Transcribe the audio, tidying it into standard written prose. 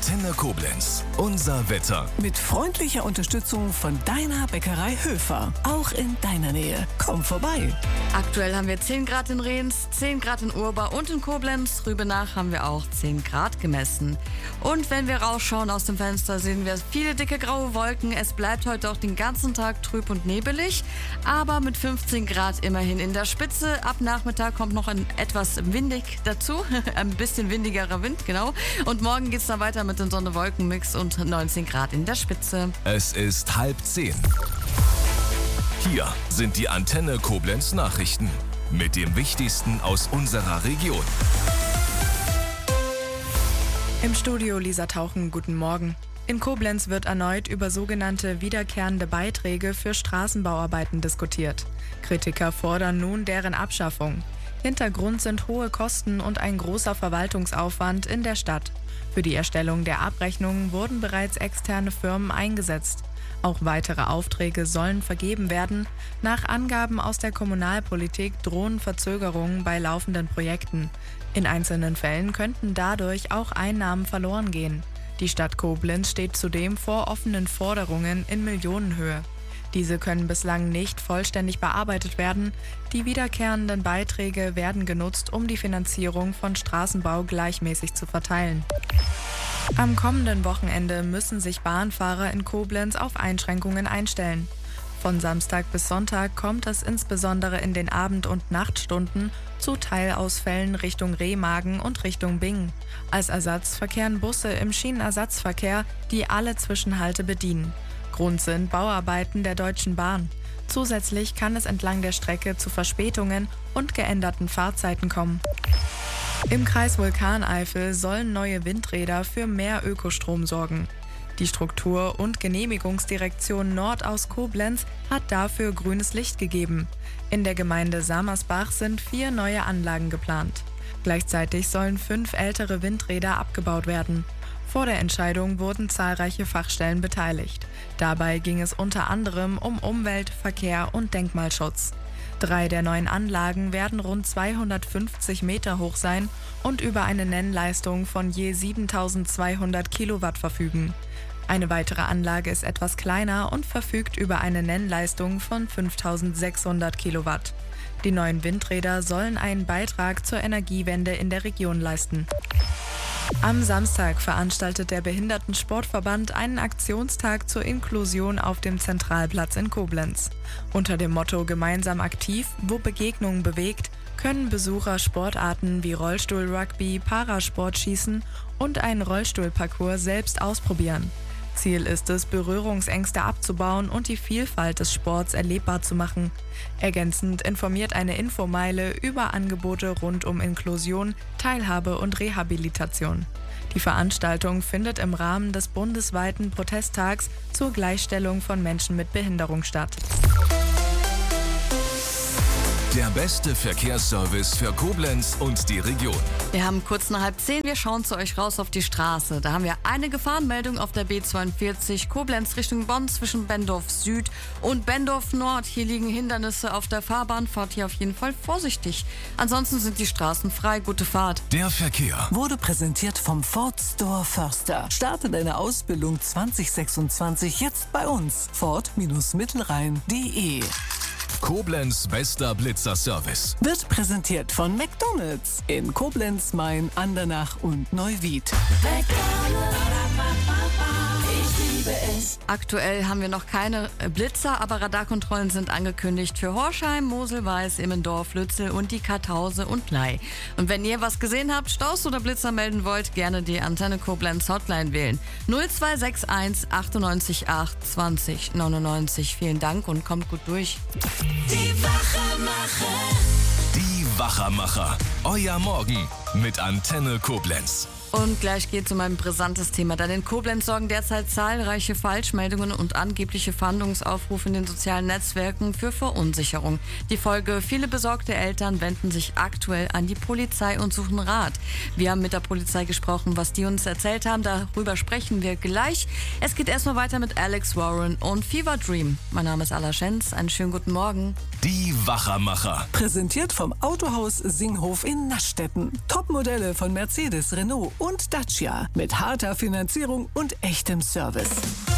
Antenne Koblenz. Unser Wetter. Mit freundlicher Unterstützung von deiner Bäckerei Höfer. Auch in deiner Nähe. Komm vorbei. Aktuell haben wir 10 Grad in Rehns, 10 Grad in Urba und in Koblenz. Rübenach haben wir auch 10 Grad gemessen. Und wenn wir rausschauen aus dem Fenster, sehen wir viele dicke graue Wolken. Es bleibt heute auch den ganzen Tag trüb und nebelig, aber mit 15 Grad immerhin in der Spitze. Ab Nachmittag kommt noch etwas windig dazu. Ein bisschen windigerer Wind, genau. Und morgen geht es dann weiter mit dem Sonne-Wolken-Mix und 19 Grad in der Spitze. Es ist 9:30. Hier sind die Antenne Koblenz Nachrichten mit dem Wichtigsten aus unserer Region. Im Studio Lisa Tauchen, guten Morgen. In Koblenz wird erneut über sogenannte wiederkehrende Beiträge für Straßenbauarbeiten diskutiert. Kritiker fordern nun deren Abschaffung. Hintergrund sind hohe Kosten und ein großer Verwaltungsaufwand in der Stadt. Für die Erstellung der Abrechnungen wurden bereits externe Firmen eingesetzt. Auch weitere Aufträge sollen vergeben werden. Nach Angaben aus der Kommunalpolitik drohen Verzögerungen bei laufenden Projekten. In einzelnen Fällen könnten dadurch auch Einnahmen verloren gehen. Die Stadt Koblenz steht zudem vor offenen Forderungen in Millionenhöhe. Diese können bislang nicht vollständig bearbeitet werden. Die wiederkehrenden Beiträge werden genutzt, um die Finanzierung von Straßenbau gleichmäßig zu verteilen. Am kommenden Wochenende müssen sich Bahnfahrer in Koblenz auf Einschränkungen einstellen. Von Samstag bis Sonntag kommt es insbesondere in den Abend- und Nachtstunden zu Teilausfällen Richtung Remagen und Richtung Bingen. Als Ersatz verkehren Busse im Schienenersatzverkehr, die alle Zwischenhalte bedienen. Grund sind Bauarbeiten der Deutschen Bahn. Zusätzlich kann es entlang der Strecke zu Verspätungen und geänderten Fahrzeiten kommen. Im Kreis Vulkaneifel sollen neue Windräder für mehr Ökostrom sorgen. Die Struktur- und Genehmigungsdirektion Nord aus Koblenz hat dafür grünes Licht gegeben. In der Gemeinde Samersbach sind 4 neue Anlagen geplant. Gleichzeitig sollen 5 ältere Windräder abgebaut werden. Vor der Entscheidung wurden zahlreiche Fachstellen beteiligt. Dabei ging es unter anderem um Umwelt, Verkehr und Denkmalschutz. 3 der neuen Anlagen werden rund 250 Meter hoch sein und über eine Nennleistung von je 7200 Kilowatt verfügen. Eine weitere Anlage ist etwas kleiner und verfügt über eine Nennleistung von 5600 Kilowatt. Die neuen Windräder sollen einen Beitrag zur Energiewende in der Region leisten. Am Samstag veranstaltet der Behindertensportverband einen Aktionstag zur Inklusion auf dem Zentralplatz in Koblenz. Unter dem Motto Gemeinsam aktiv, wo Begegnung bewegt, können Besucher Sportarten wie Rollstuhl-Rugby, Parasportschießen und einen Rollstuhlparcours selbst ausprobieren. Ziel ist es, Berührungsängste abzubauen und die Vielfalt des Sports erlebbar zu machen. Ergänzend informiert eine Infomeile über Angebote rund um Inklusion, Teilhabe und Rehabilitation. Die Veranstaltung findet im Rahmen des bundesweiten Protesttags zur Gleichstellung von Menschen mit Behinderung statt. Der beste Verkehrsservice für Koblenz und die Region. Wir haben kurz nach 9:30. Wir schauen zu euch raus auf die Straße. Da haben wir eine Gefahrenmeldung auf der B42 Koblenz Richtung Bonn zwischen Bendorf Süd und Bendorf Nord. Hier liegen Hindernisse auf der Fahrbahn. Fahrt hier auf jeden Fall vorsichtig. Ansonsten sind die Straßen frei. Gute Fahrt. Der Verkehr Wurde präsentiert vom Ford Store Förster. Starte deine Ausbildung 2026 jetzt bei uns. Ford-Mittelrhein.de. Koblenz bester Blitzerservice. Wird präsentiert von McDonald's in Koblenz, Main, Andernach und Neuwied. Ich liebe es. Aktuell haben wir noch keine Blitzer, aber Radarkontrollen sind angekündigt für Horschheim, Mosel-Weiß, Immendorf, Lützel und die Kartause und Ley. Und wenn ihr was gesehen habt, Staus oder Blitzer melden wollt, gerne die Antenne Koblenz Hotline wählen. 0261 98 8 20 99. Vielen Dank und kommt gut durch. Die Wachermacher. Euer Morgen mit Antenne Koblenz. Und gleich geht es um ein brisantes Thema, denn in Koblenz sorgen derzeit zahlreiche Falschmeldungen und angebliche Fahndungsaufrufe in den sozialen Netzwerken für Verunsicherung. Die Folge: viele besorgte Eltern wenden sich aktuell an die Polizei und suchen Rat. Wir haben mit der Polizei gesprochen, was die uns erzählt haben, darüber sprechen wir gleich. Es geht erstmal weiter mit Alex Warren und Fever Dream. Mein Name ist Alla Schenz, einen schönen guten Morgen. Die Wachermacher. Präsentiert vom Autohaus Singhof in Naschstetten. Topmodelle von Mercedes, Renault und Dacia mit harter Finanzierung und echtem Service.